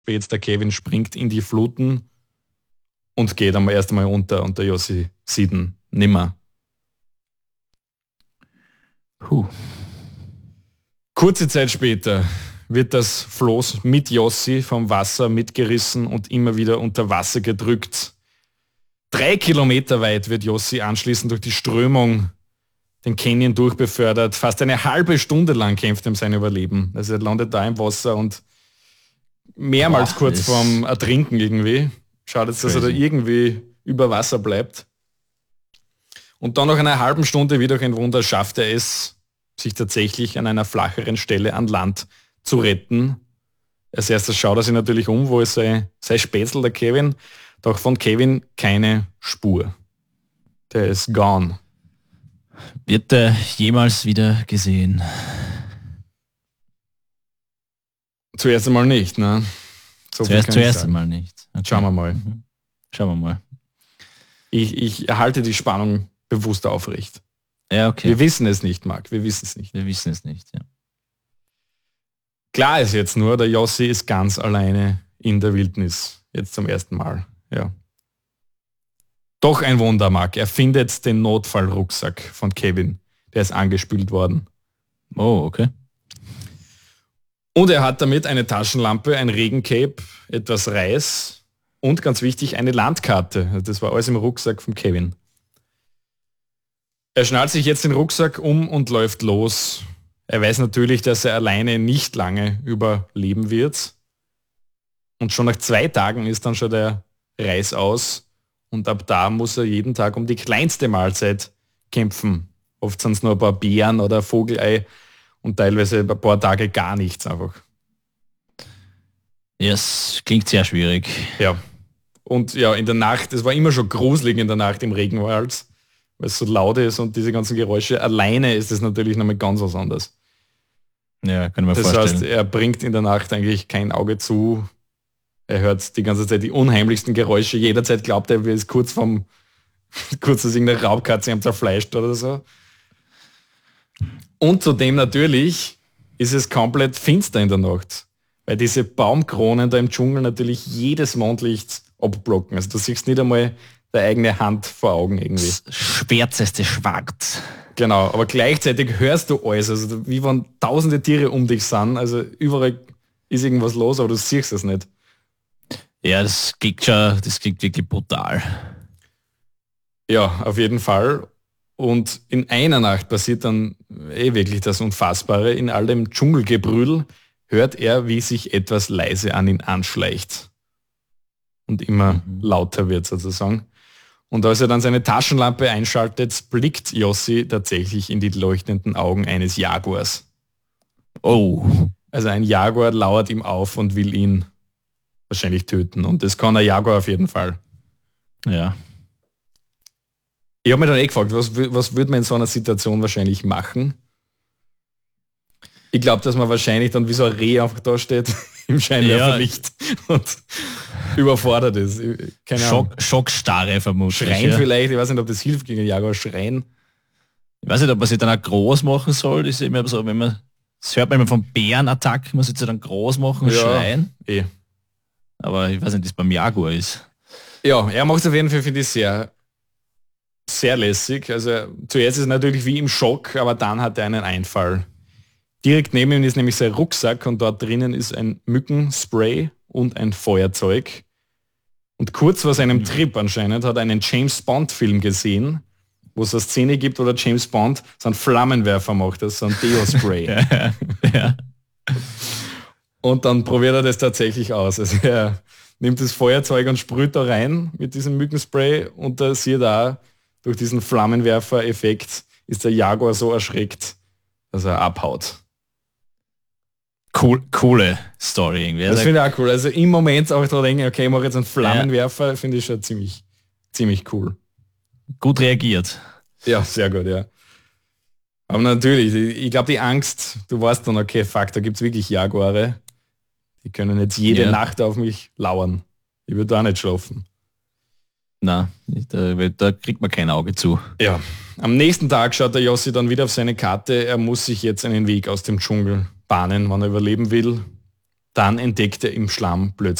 Spät, der Kevin springt in die Fluten und geht erst einmal unter und der Jossi sieht ihn nimmer. Kurze Zeit später wird das Floß mit Jossi vom Wasser mitgerissen und immer wieder unter Wasser gedrückt. 3 Kilometer weit wird Jossi anschließend durch die Strömung den Canyon durchbefördert. Fast eine halbe Stunde lang kämpft er um sein Überleben. Also er landet da im Wasser und mehrmals kurz vorm Ertrinken irgendwie. Schaut jetzt, dass er da irgendwie über Wasser bleibt. Und dann nach einer halben Stunde wie durch ein Wunder schafft er es, sich tatsächlich an einer flacheren Stelle an Land zu retten. Als erstes schaut er sich natürlich um, wo ist sein Spätzl, der Kevin. Doch von Kevin keine Spur. Der ist gone. Wird er jemals wieder gesehen? Zuerst einmal nicht, ne? So zuerst einmal nicht. Okay. Schauen wir mal. Schauen wir mal. Ich erhalte die Spannung bewusst aufrecht. Ja, okay. Wir wissen es nicht, Marc. Wir wissen es nicht. Wir wissen es nicht, ja. Klar ist jetzt nur, der Jossi ist ganz alleine in der Wildnis. Jetzt zum ersten Mal. Ja. Doch ein Wunder, Marc. Er findet den Notfallrucksack von Kevin. Der ist angespült worden. Oh, okay. Und er hat damit eine Taschenlampe, ein Regencape, etwas Reis und ganz wichtig, eine Landkarte. Das war alles im Rucksack von Kevin. Er schnallt sich jetzt den Rucksack um und läuft los. Er weiß natürlich, dass er alleine nicht lange überleben wird. Und schon nach 2 Tagen ist dann schon der Reis aus. Und ab da muss er jeden Tag um die kleinste Mahlzeit kämpfen. Oft sind es nur ein paar Beeren oder ein Vogelei und teilweise ein paar Tage gar nichts einfach. Ja, es klingt sehr schwierig. Ja. Und ja, in der Nacht, es war immer schon gruselig in der Nacht im Regenwald, weil es so laut ist und diese ganzen Geräusche. Alleine ist es natürlich nochmal ganz was anderes. Ja, kann ich mir vorstellen. Das heißt, er bringt in der Nacht eigentlich kein Auge zu. Er hört die ganze Zeit die unheimlichsten Geräusche. Jederzeit glaubt er, wie es kurz dass irgendeine Raubkatze ihm zerfleischt oder so. Und zudem natürlich ist es komplett finster in der Nacht. Weil diese Baumkronen da im Dschungel natürlich jedes Mondlicht abblocken. Also du siehst nicht einmal deine eigene Hand vor Augen irgendwie. Das schwärzeste Schwarz. Genau, aber gleichzeitig hörst du alles. Also wie wenn tausende Tiere um dich sind. Also überall ist irgendwas los, aber du siehst es nicht. Ja, das klingt wirklich brutal. Ja, auf jeden Fall. Und in einer Nacht passiert dann wirklich das Unfassbare. In all dem Dschungelgebrüll hört er, wie sich etwas leise an ihn anschleicht. Und immer lauter wird sozusagen. Und als er dann seine Taschenlampe einschaltet, blickt Jossi tatsächlich in die leuchtenden Augen eines Jaguars. Oh. Also ein Jaguar lauert ihm auf und will ihn wahrscheinlich töten. Und das kann ein Jaguar auf jeden Fall. Ja. Ich habe mir dann gefragt, was würde man in so einer Situation wahrscheinlich machen? Ich glaube, dass man wahrscheinlich dann wie so ein Reh einfach da steht im Scheinwerferlicht und überfordert ist. Keine Ahnung. Schockstarre vermutlich. Schreien vielleicht, ich weiß nicht, ob das hilft gegen Jaguar, schreien. Ich weiß nicht, ob man sich dann auch groß machen soll. Das ist immer so, das hört man immer von Bärenattacken, man sollte dann groß machen und schreien. Aber ich weiß nicht, wie es beim Jaguar ist. Ja, er macht es auf jeden Fall, finde ich, sehr, sehr lässig. Also zuerst ist es natürlich wie im Schock, aber dann hat er einen Einfall. Direkt neben ihm ist nämlich sein Rucksack und dort drinnen ist ein Mückenspray und ein Feuerzeug. Und kurz vor seinem Trip anscheinend hat er einen James Bond Film gesehen, wo es eine Szene gibt, wo der James Bond so einen Flammenwerfer macht, das ist so ein Deo-Spray. Ja. Und dann probiert er das tatsächlich aus. Also er nimmt das Feuerzeug und sprüht da rein mit diesem Mückenspray und da sieht er, durch diesen Flammenwerfer-Effekt ist der Jaguar so erschreckt, dass er abhaut. Coole Story irgendwie. Das finde ich auch cool. Also im Moment auch da denken, okay, ich mache jetzt einen Flammenwerfer, finde ich schon ziemlich cool. Gut reagiert. Ja, sehr gut, ja. Aber natürlich, ich glaube die Angst, du weißt dann, okay, fuck, da gibt es wirklich Jaguare. Die können jetzt jede Nacht auf mich lauern. Ich würde da nicht schlafen. Na, da kriegt man kein Auge zu. Ja. Am nächsten Tag schaut der Jossi dann wieder auf seine Karte. Er muss sich jetzt einen Weg aus dem Dschungel bahnen, wenn er überleben will. Dann entdeckt er im Schlamm plötzlich